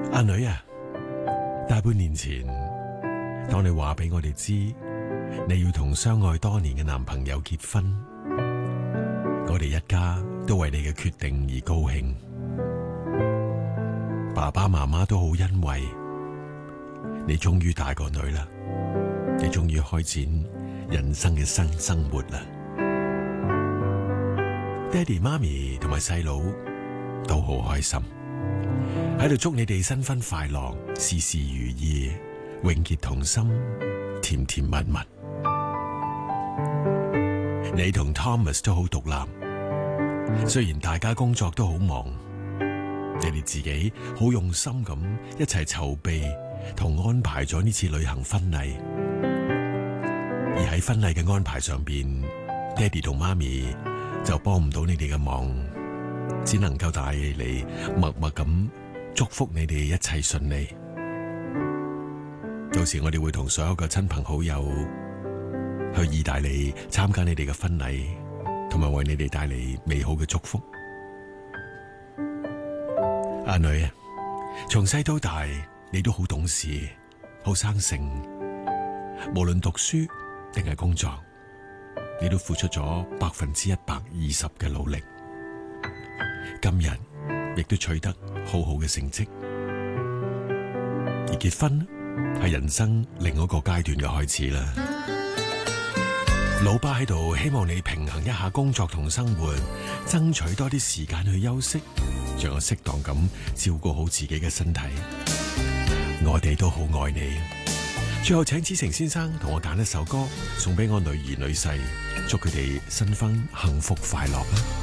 阿女啊，大半年前，當你話俾我哋知你要同相愛多年嘅男朋友結婚，我哋一家都為你嘅決定而高興，爸爸媽媽都好欣慰，你終於大個女啦，你終於開展人生嘅新生活啦，爹哋媽咪同埋細佬都好開心，喺度祝你哋新婚快樂，事事如意，永結同心，甜甜蜜蜜。你同 Thomas 都好獨立，雖然大家工作都好忙，你哋自己好用心咁一齊籌備同安排咗呢次旅行婚禮。而喺婚禮嘅安排上邊，爹哋同媽咪就幫唔到你哋嘅忙，只能夠帶嚟默默咁祝福你哋一切順利。到時我哋會同所有嘅親朋好友去意大利參加你哋嘅婚禮，同埋為你哋帶嚟美好嘅祝福。阿女啊，從細到大你都好懂事，好生性，無論讀書定係工作，你都付出咗120%嘅努力。今日亦都取得好好嘅成績，而結婚係人生另一個階段嘅開始啦。老爸喺度希望你平衡一下工作同生活，爭取多啲時間去休息，仲有適當咁照顧好自己嘅身體。我哋都好愛你。最後請子誠先生同我揀一首歌送俾我女兒女婿，祝佢哋新婚幸福快樂啦。